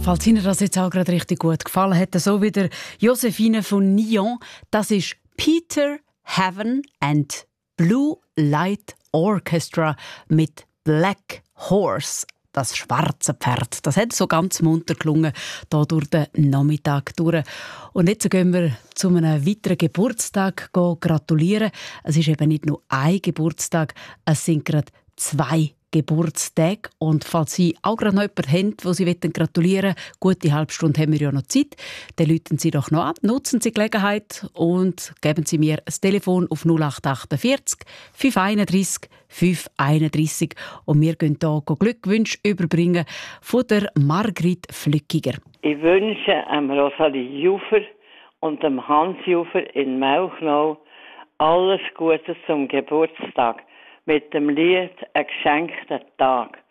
falls Ihnen das jetzt auch gerade richtig gut gefallen hat, so wie der Josephine von Nyon, das ist Peter Heaven and Blue Light Orchestra mit Black Horse. Das schwarze Pferd. Das hat so ganz munter gelungen, hier durch den Nachmittag durch. Und jetzt gehen wir zu einem weiteren Geburtstag gratulieren. Es ist eben nicht nur ein Geburtstag, es sind gerade 2 Geburtstage. Und falls Sie auch gerade noch jemanden haben, wo Sie gratulieren wollen, gute halbe Stunde haben wir ja noch Zeit, dann rufen Sie doch noch an, nutzen Sie die Gelegenheit und geben Sie mir ein Telefon auf 0848 531 531 und wir gehen hier Glückwünsche überbringen von der Margrit Flückiger. Ich wünsche Rosalie Jufer und dem Hans Jufer in Mauchnau alles Gute zum Geburtstag mit dem Lied «Ein geschenkter Tag».